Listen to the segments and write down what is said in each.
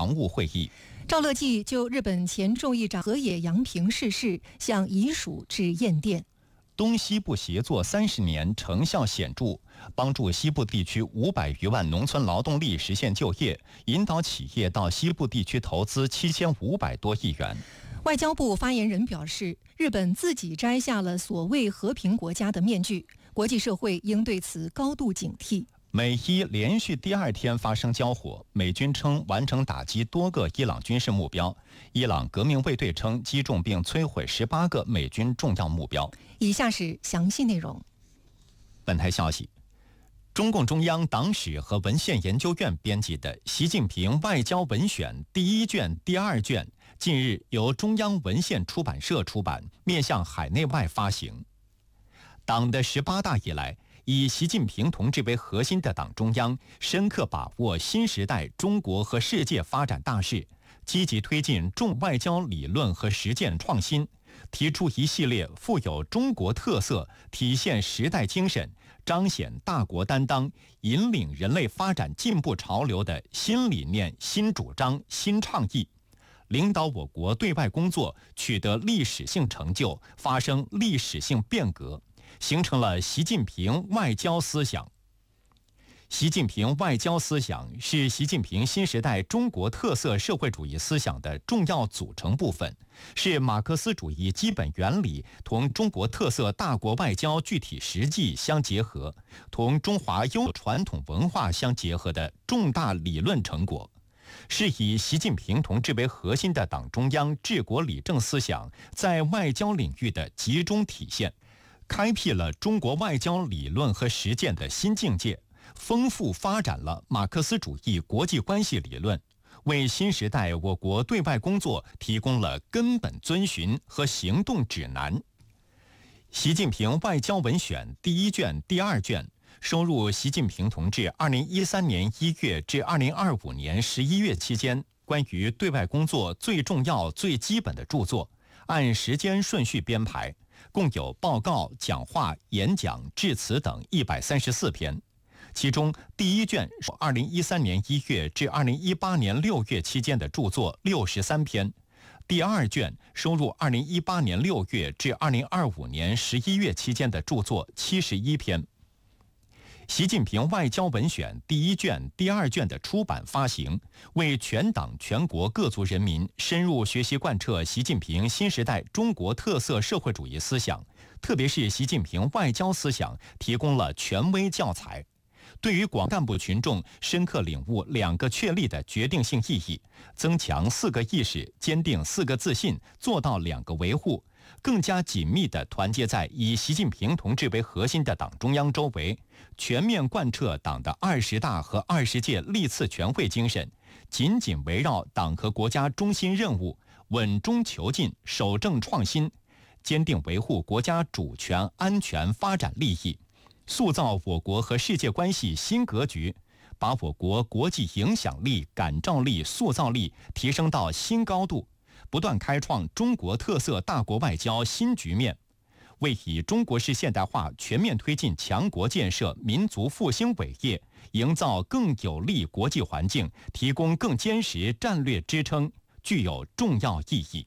常务会议。 赵乐际就日本前众议长河野洋平逝世向遗属致唁电。 东西部协作30年成效显著，帮助西部地区500余万农村劳动力实现就业，引导企业到西部地区投资7500多亿元。 外交部发言人表示，日本自己摘下了所谓和平国家的面具，国际社会应对此高度警惕。 美伊连续第2天发生交火，美军称完成打击多个伊朗军事目标，伊朗革命卫队称击中并摧毁18个美军重要目标。 以下是详细内容。 本台消息，中共中央党史和文献研究院编辑的《习近平外交文选》第1卷、第2卷，近日由中央文献出版社出版，面向海内外发行。党的18大以来，以习近平同志为核心的党中央深刻把握新时代中国和世界发展大势，积极推进重外交理论和实践创新，提出一系列富有中国特色、体现时代精神、彰显大国担当、引领人类发展进步潮流的新理念、新主张、新倡议，领导我国对外工作取得历史性成就，发生历史性变革，形成了习近平外交思想。习近平外交思想是习近平新时代中国特色社会主义思想的重要组成部分，是马克思主义基本原理同中国特色大国外交具体实际相结合，同中华优传统文化相结合的重大理论成果，是以习近平同志为核心的党中央治国理政思想在外交领域的集中体现，开辟了中国外交理论和实践的新境界，丰富发展了马克思主义国际关系理论，为新时代我国对外工作提供了根本遵循和行动指南。习近平外交文选第1卷、第2卷收入习近平同志2013年1月至2025年11月期间关于对外工作最重要、最基本的著作，按时间顺序编排，共有报告、讲话、演讲、致辞等134篇。其中第1卷是2013年1月至2018年6月期间的著作63篇，第2卷收入2018年6月至2025年11月期间的著作71篇。习近平外交文选第1卷、第2卷的出版发行，为全党全国各族人民深入学习贯彻习近平新时代中国特色社会主义思想，特别是习近平外交思想提供了权威教材，对于广干部群众深刻领悟2个确立的决定性意义，增强4个意识，坚定4个自信，做到2个维护，更加紧密地团结在以习近平同志为核心的党中央周围，全面贯彻党的20大和20届历次全会精神，紧紧围绕党和国家中心任务，稳中求进，守正创新，坚定维护国家主权、安全、发展利益，塑造我国和世界关系新格局，把我国国际影响力、感召力、塑造力提升到新高度，不断开创中国特色大国外交新局面，为以中国式现代化全面推进强国建设、民族复兴伟业，营造更有利国际环境，提供更坚实战略支撑，具有重要意义。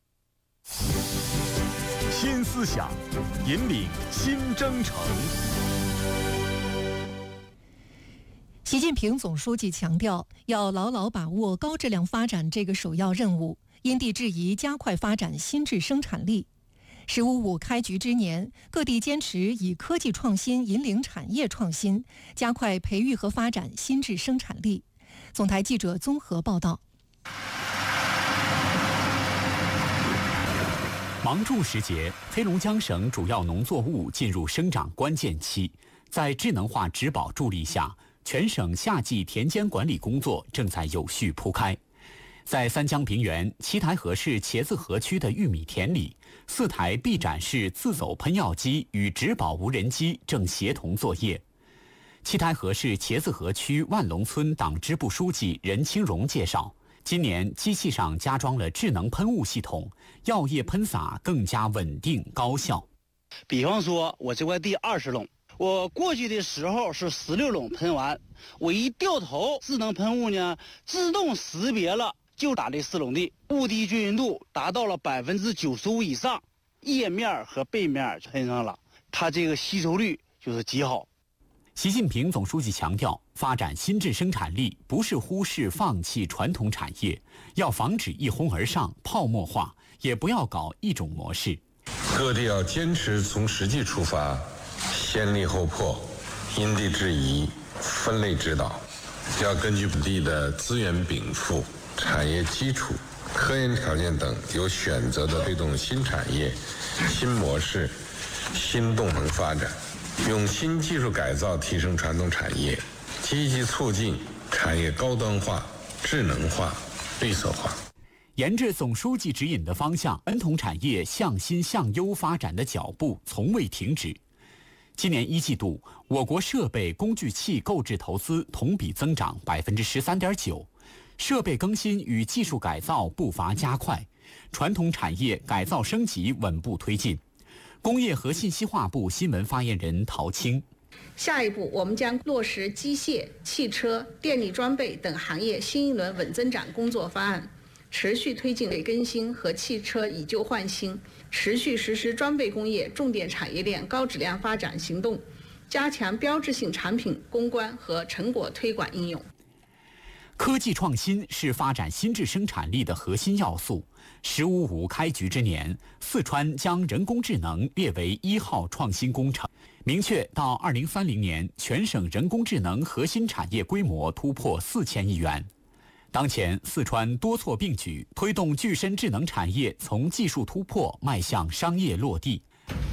新思想，引领新征程。 习近平总书记强调，要牢牢把握高质量发展这个首要任务，因地制宜加快发展新质生产力。“15+5”开局之年，各地坚持以科技创新引领产业创新，加快培育和发展新质生产力。总台记者综合报道。 芒种时节，黑龙江省主要农作物进入生长关键期，在智能化植保助力下，全省夏季田间管理工作正在有序铺开。在三江平原七台河市茄子河区的玉米田里，4台 B 展式自走喷药机与植保无人机正协同作业。七台河市茄子河区万隆村党支部书记任清荣介绍，今年机器上加装了智能喷雾系统，药液喷洒更加稳定高效。 比方说，我这块地20垄， 我过去的时候是16笼喷完，我一掉头，智能喷雾呢自动识别了，就打这4笼地，雾滴均匀度达到了95%以上，叶面和背面喷上了，它这个吸收率就是极好。 习近平总书记强调，发展新质生产力不是忽视放弃传统产业，要防止一哄而上、泡沫化，也不要搞一种模式。 各地要坚持从实际出发，先立后破，因地制宜，分类指导，要根据本地的资源禀赋、产业基础、科研条件等，有选择的推动新产业、新模式、新动能发展，用新技术改造提升传统产业，积极促进产业高端化、智能化、绿色化。 沿着总书记指引的方向，传统产业向新向优发展的脚步从未停止。今年1季度，我国设备工具器购置投资同比增长13.9%，设备更新与技术改造步伐加快，传统产业改造升级稳步推进。工业和信息化部新闻发言人陶青： 下一步，我们将落实机械、汽车、电力装备等行业新一轮稳增长工作方案，持续推进更新和汽车以旧换新，持续实施装备工业重点产业链高质量发展行动，加强标志性产品攻关和成果推广应用。 科技创新是发展新质生产力的核心要素。“15+5”开局之年，四川将人工智能列为1号创新工程，明确到2030年，全省人工智能核心产业规模突破4000亿元。当前，四川多措并举，推动具身智能产业从技术突破迈向商业落地。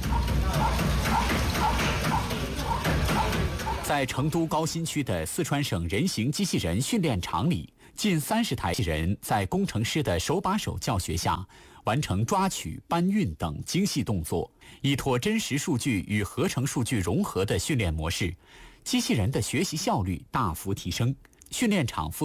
在成都高新区的四川省人形机器人训练场里，近30台机器人在工程师的手把手教学下，完成抓取、搬运等精细动作。依托真实数据与合成数据融合的训练模式，机器人的学习效率大幅提升。训练场负